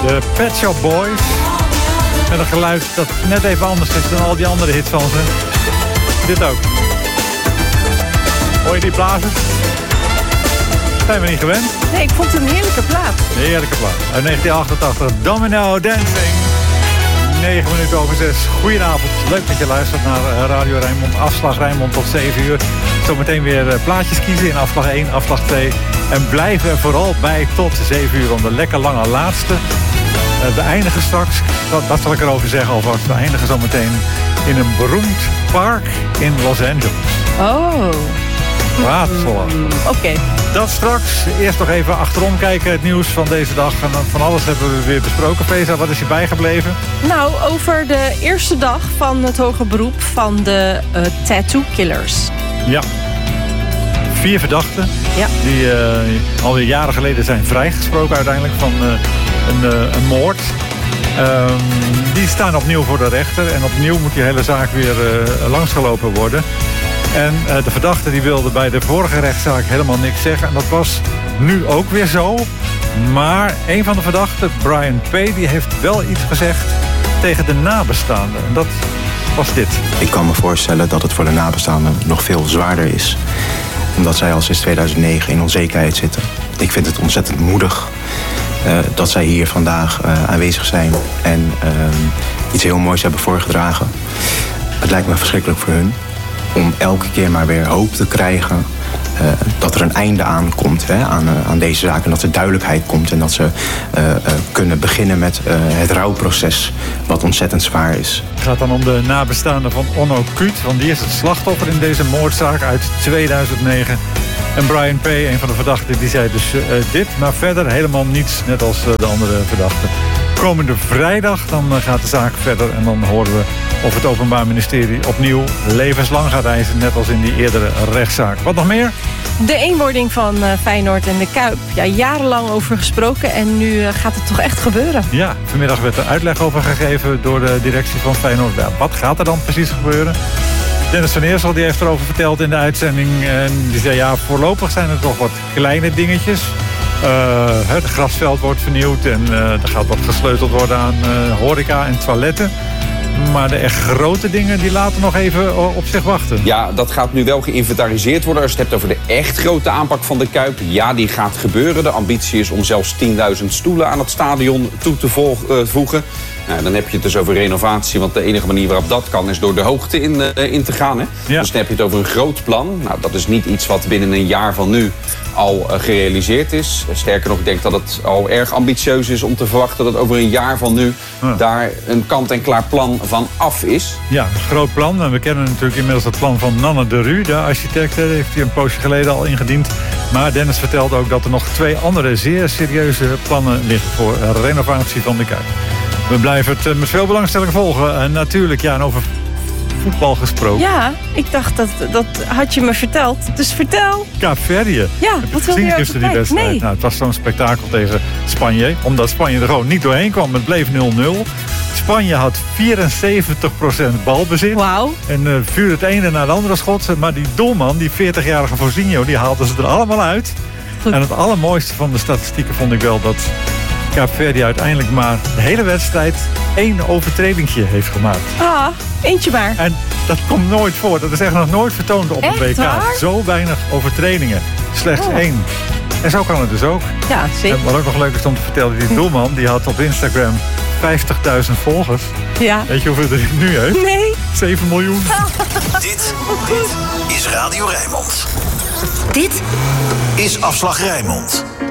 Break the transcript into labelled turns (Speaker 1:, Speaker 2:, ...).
Speaker 1: De Pet Shop Boys. Met een geluid dat net even anders is dan al die andere hits van ze. Dit ook. Hoor je die blazers? Zijn we niet gewend?
Speaker 2: Nee, ik vond het een heerlijke plaat.
Speaker 1: Een heerlijke plaat. Uit 1988, Domino Dancing. 9 minuten over 6. Goedenavond. Leuk dat je luistert naar Radio Rijnmond. Afslag Rijnmond tot 7 uur. Zometeen weer plaatjes kiezen in afslag 1, afslag 2. En blijf er vooral bij tot 7 uur om de lekker lange laatste. We eindigen straks, dat zal ik erover zeggen alvast. We eindigen zometeen in een beroemd park in Los Angeles.
Speaker 2: Oh. Oké.
Speaker 1: Dat straks. Eerst nog even achterom kijken. Het nieuws van deze dag. En van alles hebben we weer besproken. Feza, wat is je bijgebleven?
Speaker 2: Nou, over de eerste dag van het hoger beroep van de Tattoo Killers.
Speaker 1: Ja. 4 verdachten.
Speaker 2: Ja.
Speaker 1: Die alweer jaren geleden zijn vrijgesproken uiteindelijk van een moord. Die staan opnieuw voor de rechter. En opnieuw moet die hele zaak weer langsgelopen worden. En de verdachte die wilde bij de vorige rechtszaak helemaal niks zeggen. En dat was nu ook weer zo. Maar een van de verdachten, Brian P., die heeft wel iets gezegd tegen de nabestaanden. En dat was dit.
Speaker 3: Ik kan me voorstellen dat het voor de nabestaanden nog veel zwaarder is. Omdat zij al sinds 2009 in onzekerheid zitten. Ik vind het ontzettend moedig dat zij hier vandaag aanwezig zijn. En iets heel moois hebben voorgedragen. Het lijkt me verschrikkelijk voor hun. Om elke keer maar weer hoop te krijgen dat er een einde aankomt aan deze zaak. En dat er duidelijkheid komt en dat ze kunnen beginnen met het rouwproces. Wat ontzettend zwaar is.
Speaker 1: Het gaat dan om de nabestaanden van Onno Kuut. Want die is het slachtoffer in deze moordzaak uit 2009. En Brian P., een van de verdachten, die zei dus dit. Maar verder helemaal niets, net als de andere verdachten. Komende vrijdag dan gaat de zaak verder. En dan horen we of het Openbaar Ministerie opnieuw levenslang gaat eisen. Net als in die eerdere rechtszaak. Wat nog meer?
Speaker 2: De eenwording van Feyenoord en de Kuip. Ja, jarenlang over gesproken en nu gaat het toch echt gebeuren.
Speaker 1: Ja, vanmiddag werd er uitleg over gegeven door de directie van Feyenoord. Ja, wat gaat er dan precies gebeuren? Dennis van Eersel die heeft erover verteld in de uitzending. En die zei, ja, voorlopig zijn er toch wat kleine dingetjes. Het grasveld wordt vernieuwd en er gaat wat gesleuteld worden aan horeca en toiletten. Maar de echt grote dingen die laten nog even op zich wachten.
Speaker 4: Ja, dat gaat nu wel geïnventariseerd worden. Als je het hebt over de echt grote aanpak van de Kuip. Ja, die gaat gebeuren. De ambitie is om zelfs 10.000 stoelen aan het stadion toe te voegen. Nou, dan heb je het dus over renovatie. Want de enige manier waarop dat kan is door de hoogte in te gaan. Hè?
Speaker 1: Ja.
Speaker 4: Dus dan heb je het over een groot plan. Nou, dat is niet iets wat binnen een jaar van nu al gerealiseerd is. Sterker nog, ik denk dat het al erg ambitieus is om te verwachten dat over een jaar van nu daar een kant-en-klaar plan van af is.
Speaker 1: Ja, een groot plan. En we kennen natuurlijk inmiddels het plan van Nanne de Ru, de architect. Heeft hij een poosje geleden al ingediend. Maar Dennis vertelde ook dat er nog 2 andere zeer serieuze plannen liggen voor renovatie van de Kuip. We blijven het met veel belangstelling volgen. En natuurlijk, ja, en over voetbal gesproken.
Speaker 2: Ja, ik dacht dat had je me verteld. Dus vertel.
Speaker 1: Kaapverdië.
Speaker 2: Ja, wat wil je
Speaker 1: gisteren die wedstrijd?
Speaker 2: Nee.
Speaker 1: Nou, het was zo'n spektakel tegen Spanje. Omdat Spanje er gewoon niet doorheen kwam. Het bleef 0-0. Spanje had 74% balbezit.
Speaker 2: Wauw.
Speaker 1: En vuurde het ene naar het andere schot. Maar die doelman, die 40-jarige Fosinho, die haalden ze er allemaal uit.
Speaker 2: Goed.
Speaker 1: En het allermooiste van de statistieken vond ik wel dat Kaapverdië uiteindelijk maar de hele wedstrijd 1 overtredingje heeft gemaakt.
Speaker 2: Ah, eentje maar.
Speaker 1: En dat komt nooit voor. Dat is echt nog nooit vertoond op een WK.
Speaker 2: Waar?
Speaker 1: Zo weinig overtredingen. Slechts 1. En zo kan het dus ook.
Speaker 2: Ja, zeker.
Speaker 1: En wat ook nog leuk is om te vertellen, die doelman die had op Instagram 50.000 volgers.
Speaker 2: Ja.
Speaker 1: Weet je hoeveel er nu heeft?
Speaker 2: Nee.
Speaker 1: 7 miljoen.
Speaker 5: Dit is Radio Rijnmond.
Speaker 6: Dit
Speaker 5: is Afslag Rijnmond.